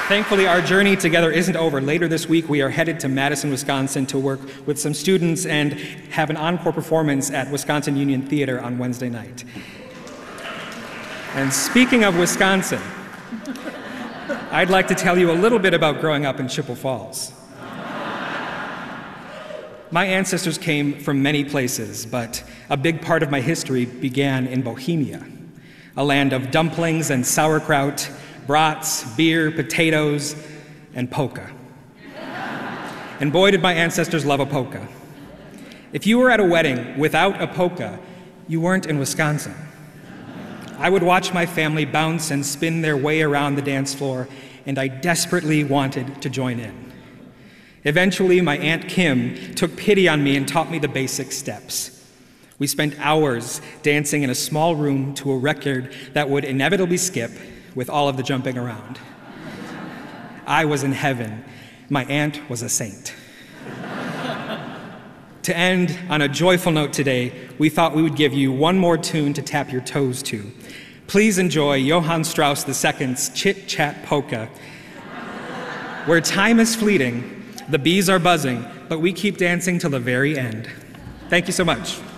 Thankfully, our journey together isn't over. Later this week, we are headed to Madison, Wisconsin to work with some students and have an encore performance at Wisconsin Union Theater on Wednesday night. And speaking of Wisconsin, I'd like to tell you a little bit about growing up in Chippewa Falls. My ancestors came from many places, but a big part of my history began in Bohemia, a land of dumplings and sauerkraut, brats, beer, potatoes, and polka. And boy, did my ancestors love a polka. If you were at a wedding without a polka, you weren't in Wisconsin. I would watch my family bounce and spin their way around the dance floor, and I desperately wanted to join in. Eventually, my Aunt Kim took pity on me and taught me the basic steps. We spent hours dancing in a small room to a record that would inevitably skip with all of the jumping around. I was in heaven. My aunt was a saint. To end on a joyful note today, we thought we would give you one more tune to tap your toes to. Please enjoy Johann Strauss II's Chit Chat Polka, where time is fleeting, the bees are buzzing, but we keep dancing till the very end. Thank you so much.